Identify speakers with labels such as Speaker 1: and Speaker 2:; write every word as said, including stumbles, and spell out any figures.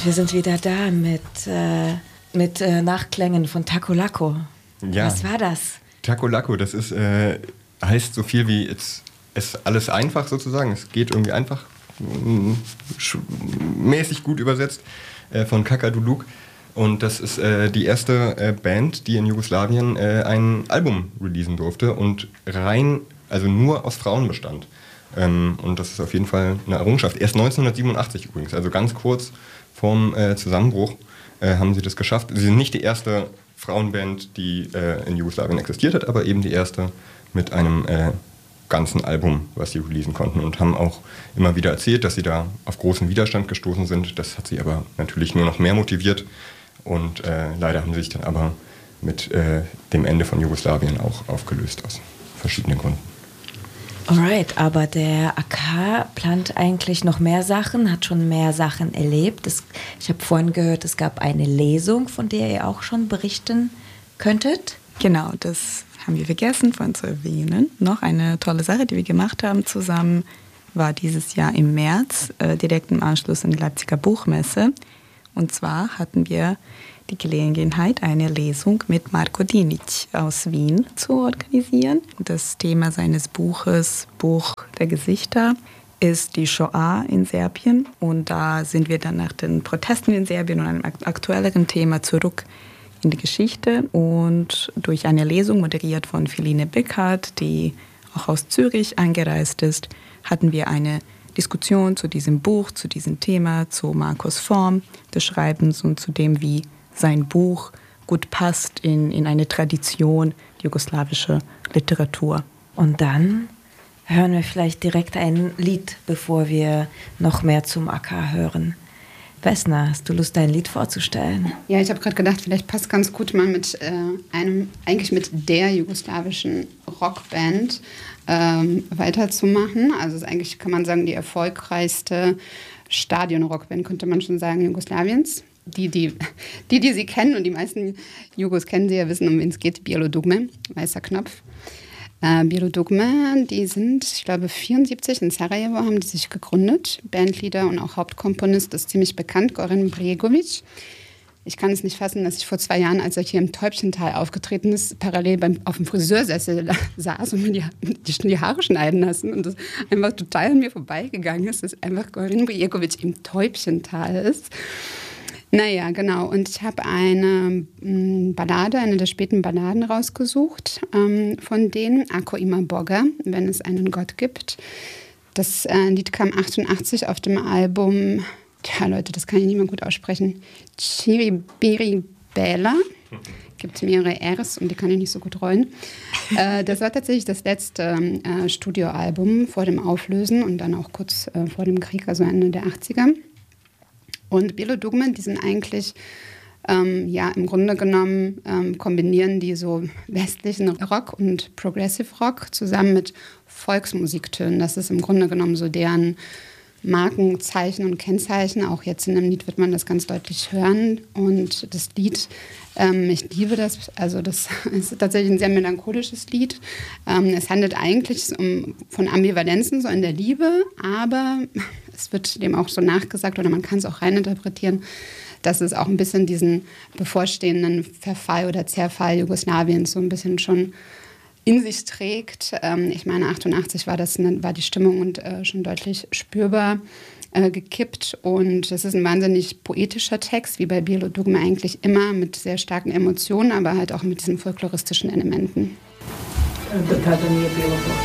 Speaker 1: wir sind wieder da mit, äh, mit äh, Nachklängen von Taco Lako.
Speaker 2: Ja.
Speaker 1: Was war das?
Speaker 2: Taco Lako, das ist, äh, heißt so viel wie, es ist alles einfach sozusagen. Es geht irgendwie einfach, mäßig gut übersetzt, äh, von Kakaduluk. Und das ist äh, die erste äh, Band, die in Jugoslawien äh, ein Album releasen durfte und rein, also nur aus Frauen bestand. Ähm, und das ist auf jeden Fall eine Errungenschaft. Erst neunzehnhundertsiebenundachtzig übrigens, also ganz kurz vorm äh, Zusammenbruch, äh, haben sie das geschafft. Sie sind nicht die erste Frauenband, die äh, in Jugoslawien existiert hat, aber eben die erste mit einem äh, ganzen Album, was sie releasen konnten, und haben auch immer wieder erzählt, dass sie da auf großen Widerstand gestoßen sind. Das hat sie aber natürlich nur noch mehr motiviert, und äh, leider haben sie sich dann aber mit äh, dem Ende von Jugoslawien auch aufgelöst aus verschiedenen Gründen.
Speaker 1: Alright, aber der A K plant eigentlich noch mehr Sachen, hat schon mehr Sachen erlebt. Es, ich habe vorhin gehört, es gab eine Lesung, von der ihr auch schon berichten könntet.
Speaker 3: Genau, das haben wir vergessen vorhin zu erwähnen. Noch eine tolle Sache, die wir gemacht haben zusammen, war dieses Jahr im März, äh, direkt im Anschluss an die Leipziger Buchmesse. Und zwar hatten wir die Gelegenheit, eine Lesung mit Marko Dinic aus Wien zu organisieren. Das Thema seines Buches, Buch der Gesichter, ist die Shoah in Serbien. Und da sind wir dann nach den Protesten in Serbien und einem aktuelleren Thema zurück in die Geschichte. Und durch eine Lesung, moderiert von Philine Bickhardt, die auch aus Zürich angereist ist, hatten wir eine Diskussion zu diesem Buch, zu diesem Thema, zu Markos Form des Schreibens und zu dem, wie sein Buch gut passt in, in eine Tradition jugoslawischer Literatur.
Speaker 1: Und dann hören wir vielleicht direkt ein Lied, bevor wir noch mehr zum A K hören. Vesna, hast du Lust, dein Lied vorzustellen?
Speaker 4: Ja, ich habe gerade gedacht, vielleicht passt ganz gut mal mit äh, einem, eigentlich mit der jugoslawischen Rockband ähm, weiterzumachen. Also es ist eigentlich, kann man sagen, die erfolgreichste Stadion-Rockband, könnte man schon sagen, Jugoslawiens. Die die, die, die sie kennen, und die meisten Jugos kennen sie ja, wissen, um wen es geht, Bijelo Dugme, weißer Knopf. Äh, Bijelo Dugme, die sind, ich glaube, vierundsiebzig in Sarajevo haben die sich gegründet. Bandleader und auch Hauptkomponist ist ziemlich bekannt, Goran Bregovic. Ich kann es nicht fassen, dass ich vor zwei Jahren, als er hier im Täubchental aufgetreten ist, parallel beim, auf dem Friseursessel saß und mir die, die, die Haare schneiden lassen und das einfach total an mir vorbeigegangen ist, dass einfach Goran Bregovic im Täubchental ist. Naja, genau. Und ich habe eine m, Ballade, eine der späten Balladen rausgesucht ähm, von denen, Ako ima Boga, wenn es einen Gott gibt. Das äh, Lied kam achtundachtzig auf dem Album, tja Leute, das kann ich nicht mehr gut aussprechen, Chiribiri Bela. Gibt mehrere Rs und die kann ich nicht so gut rollen. äh, das war tatsächlich das letzte äh, Studioalbum vor dem Auflösen und dann auch kurz äh, vor dem Krieg, also Ende der achtziger. Und Bijelo Dugme, die sind eigentlich, ähm, ja, im Grunde genommen ähm, kombinieren die so westlichen Rock und Progressive Rock zusammen mit Volksmusiktönen. Das ist im Grunde genommen so deren Markenzeichen und Kennzeichen. Auch jetzt in dem Lied wird man das ganz deutlich hören. Und das Lied, ähm, ich liebe das, also das ist tatsächlich ein sehr melancholisches Lied. Ähm, es handelt eigentlich um, von Ambivalenzen so in der Liebe, aber es wird dem auch so nachgesagt, oder man kann es auch reininterpretieren, dass es auch ein bisschen diesen bevorstehenden Verfall oder Zerfall Jugoslawiens so ein bisschen schon in sich trägt. Ähm, ich meine, achtundachtzig war, das, war die Stimmung und äh, schon deutlich spürbar äh, gekippt. Und das ist ein wahnsinnig poetischer Text, wie bei Bijelo Dugme eigentlich immer, mit sehr starken Emotionen, aber halt auch mit diesen folkloristischen Elementen.